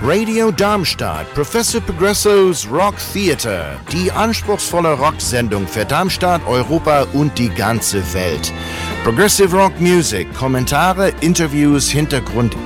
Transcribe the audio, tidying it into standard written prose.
Radio Darmstadt, Professor Progresso's Rock Theater, die anspruchsvolle Rocksendung für Darmstadt, Europa und die ganze Welt. Progressive Rock Music, Kommentare, Interviews, Hintergrund